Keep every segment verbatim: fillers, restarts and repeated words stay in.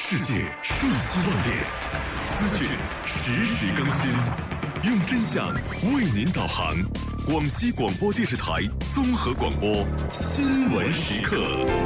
世界瞬息万变，资讯实时更新，用真相为您导航。广西广播电视台综合广播新闻时刻。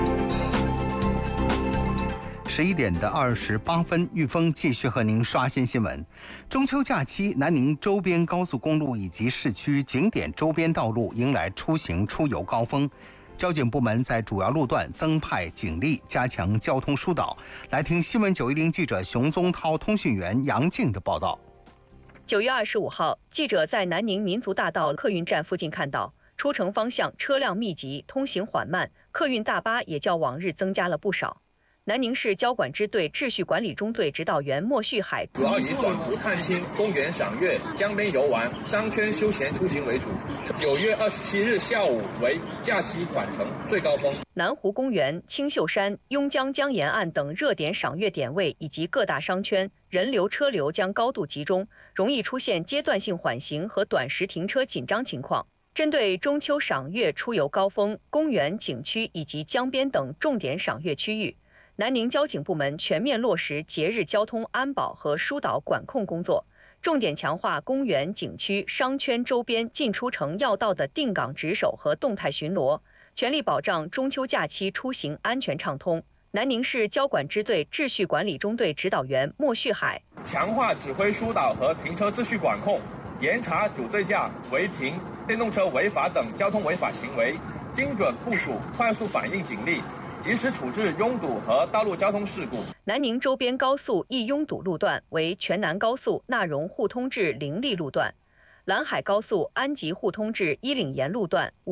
十一点的二十八分，玉峰继续和您刷新新闻。中秋假期，南宁周边高速公路以及市区景点周边道路迎来出行出游高峰。交警部门在主要路段增派警力，加强交通疏导。来听新闻九一零记者熊宗涛、通讯员杨静的报道。 九月二十五号，记者在南宁民族大道客运站附近看到，出城方向车辆密集，通行缓慢，客运大巴也较往日增加了不少。南宁市交管支队秩序管理中队指导员莫旭海， 主要以短途探亲、公园赏月、江边游玩、商圈休闲出行为主。九月二十七日下午为假期返程最高峰。 南湖公园、青秀山、邕江江沿岸等热点赏月点位以及各大商圈，人流车流将高度集中，容易出现阶段性缓行和短时停车紧张情况。针对中秋赏月出游高峰，公园、景区以及江边等重点赏月区域，南宁交警部门全面落实节日交通安保和疏导管控工作，重点强化公园、景区、商圈周边进出城要道的定岗值守和动态巡逻，全力保障中秋假期出行安全畅通。南宁市交管支队秩序管理中队指导员莫旭海， 强化指挥疏导和停车秩序管控，严查酒醉驾、违停、电动车违法等交通违法行为，精准部署快速反应警力，及时处置拥堵和道路交通事故。 南宁周边高速易拥堵路段为全南高速纳荣互通至灵力路段，兰海高速安吉互通至伊岭沿路段。